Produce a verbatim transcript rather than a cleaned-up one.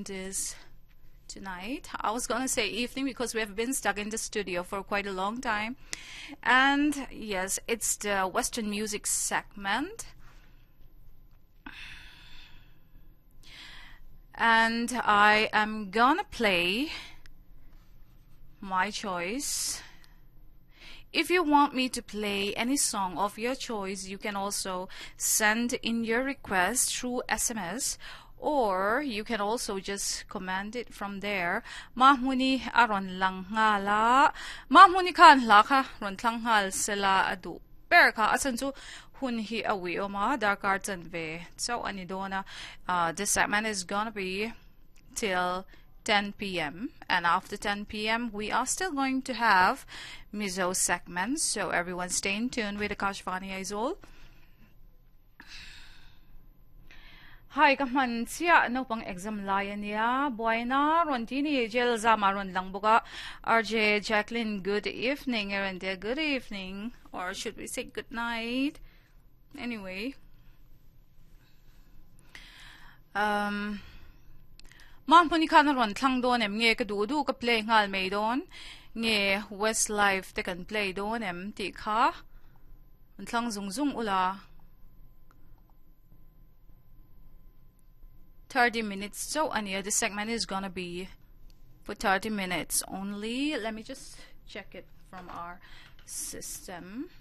sound is tonight. I was gonna say evening because we have been stuck in the studio for quite a long time. And yes, it's the Western music segment. And I am gonna play my choice. If you want me to play any song of your choice, you can also send in your request through S M S, or you can also just command it from there. Mahmuni aron lang nga la. Mahmuni kan la ka ron tlang hal sila adu. Per ka asan tu hun hi awi o ma dark arts and ve. So anidona, uh, this segment is gonna be till ten p m and after ten p m we are still going to have Mizo segments, so everyone stay in tune with Akashvani Aizol. Hi kaman siya no pang exam layan niya boy na rontini jel zamaron lang buka. R J Jacqueline, good evening. Erin there, good evening, or should we say good night? Anyway, um Mahmuni kan ron tlang don em nge ka du du ka play ngal may don nge Westlife te kan play don em ti kha tlang zung zung ula thirty minutes. So ania, this segment is gonna be for thirty minutes only. Let me just check it from our system.